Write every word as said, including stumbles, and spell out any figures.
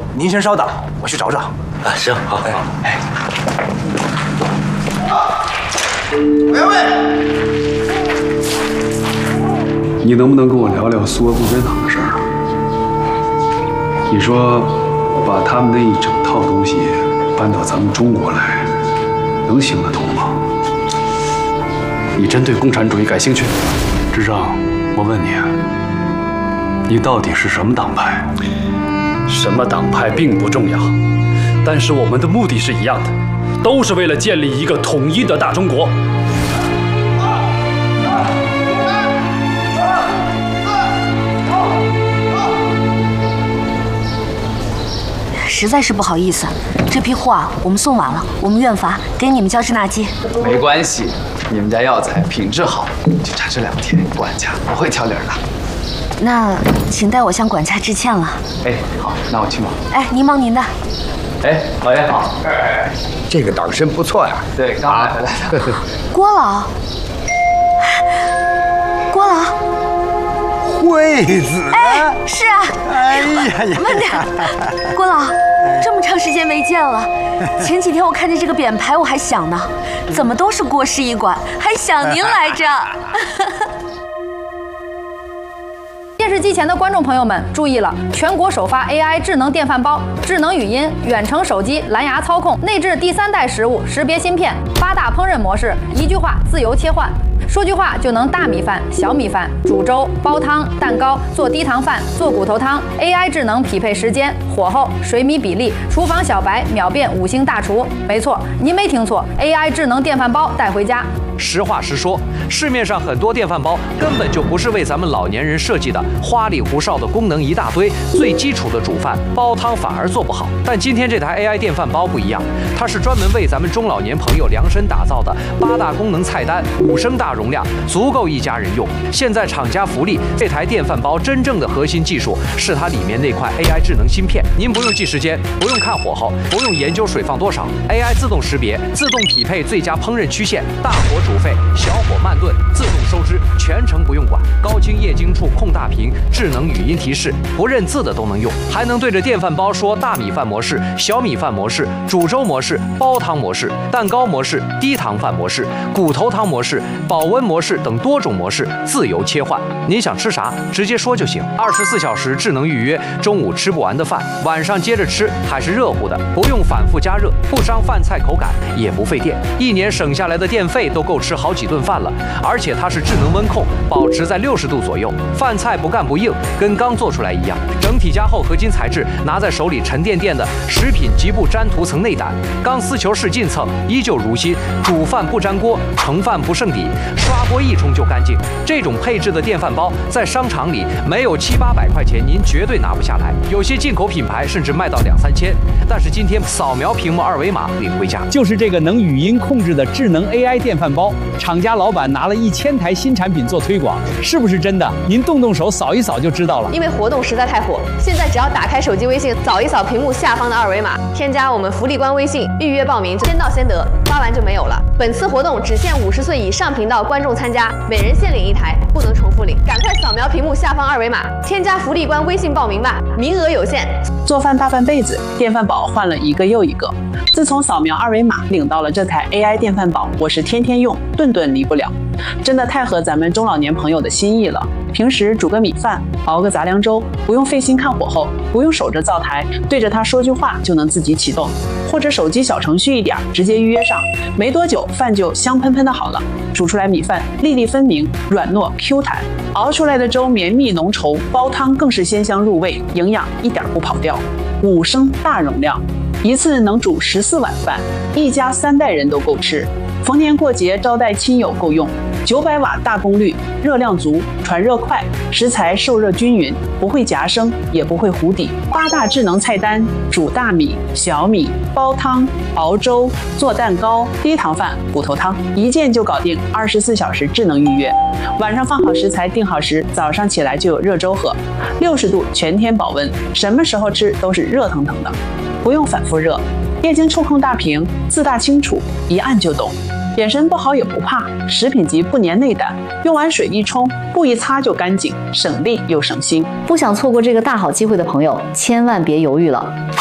您先稍等，我去找找。 啊，行，好，好，哎。 两位， 你能不能跟我聊聊苏俄共产党的事儿？你说把他们那一整套东西搬到咱们中国来，能行得通吗？你真对共产主义感兴趣？智胜，我问你，你到底是什么党派？什么党派并不重要，但是我们的目的是一样的，都是为了建立一个统一的大中国。 实在是不好意思，这批货啊，我们送晚了，我们院阀给你们交滞纳金。 没关系，你们家药材品质好，就差这两天，管家不会挑理的。 那请代我向管家致歉了。 哎，好，那我去忙。 哎，您忙您的。 哎，老爷好。 哎，这个党参不错呀。 对，刚买回来的。 郭老，郭老。 惠子， 哎，是啊。 哎呀呀， 慢点，郭老，这么长时间没见了。前几天我看见这个匾牌，我还想呢，怎么都是郭市一馆，还想您来着。 电视机前的观众朋友们注意了，全国首发 A I 智能电饭煲、智能语音、远程手机、蓝牙操控、内置第三代食物识别芯片、八大烹饪模式，一句话自由切换。说句话就能大米饭、小米饭、煮粥、煲汤、蛋糕、做低糖饭、做骨头汤。A I 智能匹配时间、火候、水米比例，厨房小白秒变五星大厨。没错，您没听错 ，A I 智能电饭煲带回家。 实话实说，市面上很多电饭煲根本就不是为咱们老年人设计的，花里胡哨的功能一大堆，最基础的煮饭煲汤反而做不好。但今天这台 A I 电饭煲不一样，它是专门为咱们中老年朋友量身打造的，八大功能菜单，五升大容量，足够一家人用。现在厂家福利，这台电饭煲真正的核心技术是它里面那块 A I 智能芯片，您不用记时间，不用看火候，不用研究水放多少 ，A I 自动识别，自动匹配最佳烹饪曲线，大火煮沸，小火慢炖，自动收汁，全程不用管。高清液晶触控大屏，智能语音提示，不认字的都能用，还能对着电饭煲说大米饭模式、小米饭模式、煮粥模式、煲汤模式、蛋糕模式、低糖饭模式、骨头汤模式、保温模式等多种模式自由切换。您想吃啥，直接说就行。二十四小时智能预约，中午吃不完的饭，晚上接着吃还是热乎的，不用反复加热，不伤饭菜口感，也不费电。一年省下来的电费都够吃好几顿饭了。而且它是智能温控，保持在六十度左右，饭菜不干不硬，跟刚做出来一样。整体加厚合金材质，拿在手里沉甸甸的，食品极不粘涂层内胆，钢丝球试浸蹭，依旧如新。煮饭不粘锅，盛饭不剩底，刷锅一冲就干净。这种配置的电饭煲在商场里没有七八百块钱，您绝对拿不下来。有些进口品牌甚至卖到两三千。但是今天扫描屏幕二维码领回家， 就是这个能语音控制的智能 A I 电饭煲，厂家老板拿了一千台新产品做推广，是不是真的？您动动手扫一扫就知道了。 因为活动实在太火，现在只要打开手机微信，扫一扫屏幕下方的二维码，添加我们福利官微信，预约报名，先到先得，发完就没有了。本次活动只限五十岁以上频道观众参加，每人限领一台，不能重复领。赶快扫描屏幕下方二维码，添加福利官微信报名吧，名额有限。 做饭大半辈子，电饭煲换了一个又一个。自从扫描二维码领到了这台 A I 电饭煲，我是天天用，顿顿离不了。真的太合咱们中老年朋友的心意了。平时煮个米饭，熬个杂粮粥，不用费心看火候，不用守着灶台，对着它说句话就能自己启动，或者手机小程序一点，直接预约上，没多久饭就香喷喷的好了。煮出来米饭粒粒分明，软糯 Q 弹，熬出来的粥绵密浓稠，煲汤更是鲜香入味，营养一点不跑掉。五升大容量，一次能煮十四碗饭，一家三代人都够吃。逢年过节招待亲友够用。九百瓦大功率，热量足，传热快，食材受热均匀，不会夹生，也不会糊底。八大智能菜单：煮大米、小米、煲汤、熬粥、做蛋糕、低糖饭、骨头汤，一键就搞定。二十四小时智能预约，晚上放好食材定好时，早上起来就有热粥喝。六十度全天保温，什么时候吃都是热腾腾的，不用反复热。液晶触控大屏，字大清楚，一按就懂。眼神不好也不怕，食品级不粘内胆，用完水一冲，布一擦就干净，省力又省心。 不想错过这个大好机会的朋友，千万别犹豫了。